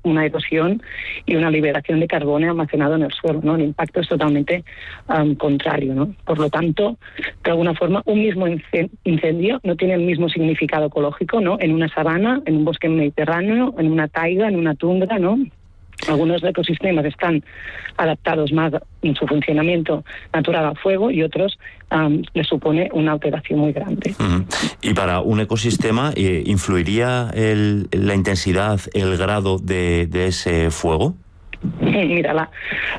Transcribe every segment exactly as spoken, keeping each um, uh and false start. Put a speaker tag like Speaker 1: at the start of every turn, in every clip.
Speaker 1: una erosión y una liberación de carbono almacenado en el suelo, ¿no? El impacto es totalmente um, contrario, ¿no? Por lo tanto, de alguna forma, un mismo incendio no tiene el mismo significado ecológico, ¿no? En una sabana, en un bosque mediterráneo, en una taiga, en una tundra, ¿no? Algunos ecosistemas están adaptados más en su funcionamiento natural al fuego y otros um, les supone una alteración muy grande.
Speaker 2: Uh-huh. Y para un ecosistema, eh, ¿influiría el, la intensidad, el grado de, de ese fuego?
Speaker 1: Mira, la,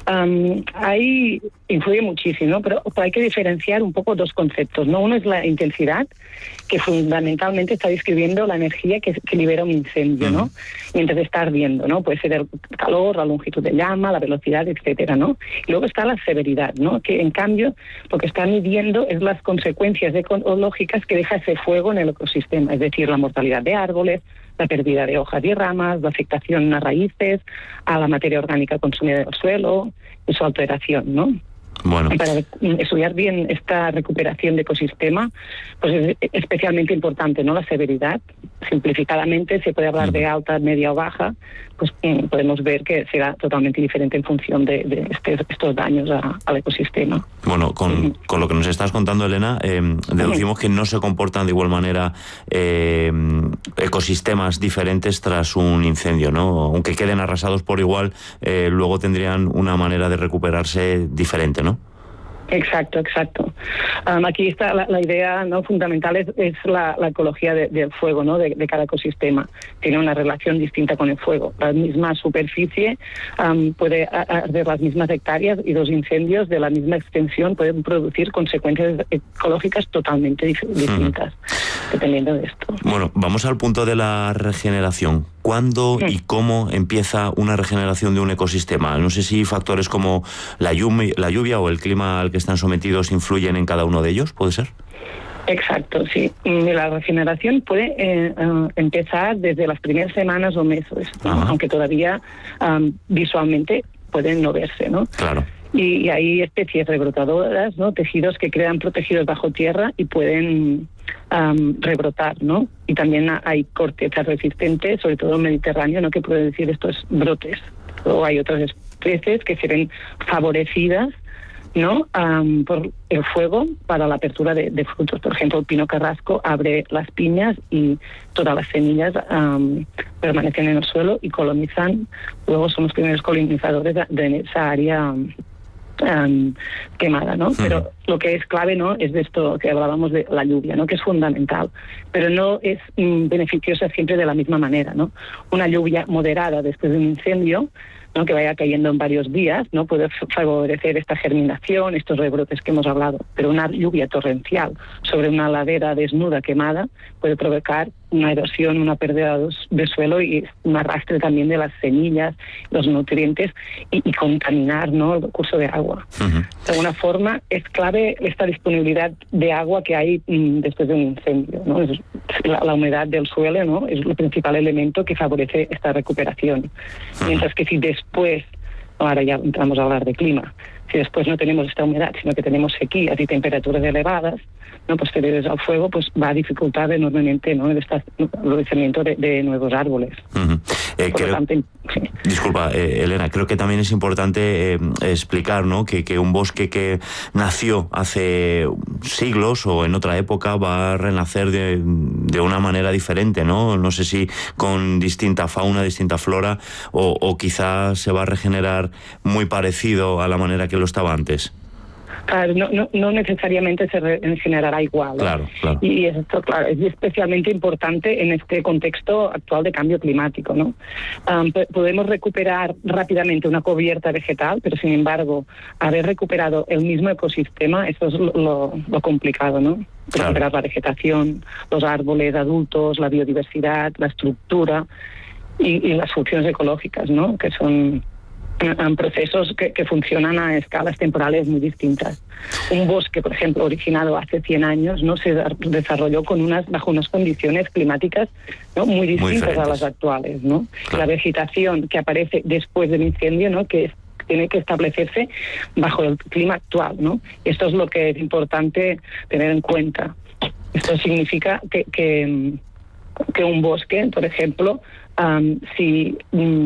Speaker 1: um, ahí influye muchísimo, ¿no? pero, pero hay que diferenciar un poco dos conceptos, ¿no? Uno es la intensidad, que fundamentalmente está describiendo la energía que, que libera un incendio, ¿no? Mientras está ardiendo, ¿no? Puede ser el calor, la longitud de llama, la velocidad, etcétera, ¿no? Y luego está la severidad, ¿no? Que en cambio lo que está midiendo es las consecuencias ecológicas que deja ese fuego en el ecosistema, es decir, la mortalidad de árboles, la pérdida de hojas y ramas, la afectación a raíces, a la materia orgánica consumida del suelo y su alteración, ¿no?
Speaker 2: Bueno.
Speaker 1: Para estudiar bien esta recuperación de ecosistema, pues es especialmente importante, ¿no? La severidad. Simplificadamente se puede hablar de alta, media o baja, pues podemos ver que será totalmente diferente en función de, de este, estos daños a, al ecosistema.
Speaker 2: Bueno, con,
Speaker 1: uh-huh.
Speaker 2: con lo que nos estás contando, Elena, eh, deducimos uh-huh. que no se comportan de igual manera eh, ecosistemas diferentes tras un incendio, ¿no? Aunque queden arrasados por igual, eh, luego tendrían una manera de recuperarse diferente, ¿no?
Speaker 1: Exacto, exacto. Um, aquí está la, la idea, ¿no? fundamental, es, es la, la ecología de, del fuego, ¿no? De, de cada ecosistema. Tiene una relación distinta con el fuego. La misma superficie um, puede arder las mismas hectáreas y los incendios de la misma extensión pueden producir consecuencias ecológicas totalmente dif- distintas, uh-huh. dependiendo de esto.
Speaker 2: Bueno, vamos al punto de la regeneración. ¿Cuándo y cómo empieza una regeneración de un ecosistema? No sé si factores como la lluvia, la lluvia o el clima al que están sometidos influyen en cada uno de ellos, ¿puede ser?
Speaker 1: Exacto, sí. La regeneración puede eh, uh, empezar desde las primeras semanas o meses, ¿no? Aunque todavía um, visualmente pueden no verse, ¿no?
Speaker 2: Claro.
Speaker 1: Y, y hay especies rebrotadoras, ¿no? Tejidos que quedan protegidos bajo tierra y pueden um, rebrotar, ¿no? Y también hay cortezas resistentes, sobre todo en el Mediterráneo, ¿no? Que puede decir estos brotes. O hay otras especies que se ven favorecidas, ¿no? Um, por el fuego para la apertura de, de frutos. Por ejemplo, el pino carrasco abre las piñas y todas las semillas um, permanecen en el suelo y colonizan. Luego son los primeros colonizadores de, de esa área um, um, quemada, ¿no? Sí. Pero lo que es clave, ¿no? Es de esto que hablábamos de la lluvia, ¿no? Que es fundamental, pero no es um, beneficiosa siempre de la misma manera, ¿no? Una lluvia moderada después de un incendio, ¿no? Que vaya cayendo en varios días, no puede favorecer esta germinación, estos rebrotes que hemos hablado, pero una lluvia torrencial sobre una ladera desnuda quemada puede provocar una erosión, una pérdida de suelo y un arrastre también de las semillas, los nutrientes y, y contaminar, ¿no? El curso de agua. Uh-huh. De alguna forma es clave esta disponibilidad de agua que hay mm, después de un incendio, ¿no? Es la, la humedad del suelo, ¿no? Es el principal elemento que favorece esta recuperación. Uh-huh. Mientras que si después, ahora ya entramos a hablar de clima, si después no tenemos esta humedad, sino que tenemos sequías y temperaturas elevadas, no posteriores al fuego, pues va a dificultar enormemente, ¿no? el establecimiento de, de nuevos árboles.
Speaker 2: Uh-huh. Eh,
Speaker 1: Por
Speaker 2: creo,
Speaker 1: lo tanto, sí.
Speaker 2: Disculpa, eh, Elena, creo que también es importante eh, explicar, ¿no? que, que un bosque que nació hace siglos o en otra época va a renacer de, de una manera diferente, ¿no? No sé si con distinta fauna, distinta flora, o, o quizás se va a regenerar muy parecido a la manera que lo estaba antes.
Speaker 1: Claro, no, no, no necesariamente se regenerará igual. ¿eh?
Speaker 2: Claro, claro.
Speaker 1: Y esto, claro, es especialmente importante en este contexto actual de cambio climático, ¿no? Um, podemos recuperar rápidamente una cubierta vegetal, pero sin embargo, haber recuperado el mismo ecosistema, eso es lo, lo, lo complicado, ¿no? Claro. Recuperar la vegetación, los árboles adultos, la biodiversidad, la estructura y, y las funciones ecológicas, ¿no? Que son en procesos que, que funcionan a escalas temporales muy distintas. Un bosque, por ejemplo, originado hace cien años, no se desarrolló con unas bajo unas condiciones climáticas, ¿no? muy distintas muy a las actuales, ¿no? Claro. La vegetación que aparece después del incendio, ¿no? que es, tiene que establecerse bajo el clima actual, ¿no? Esto es lo que es importante tener en cuenta. Esto significa que, que, que un bosque, por ejemplo, um, si um,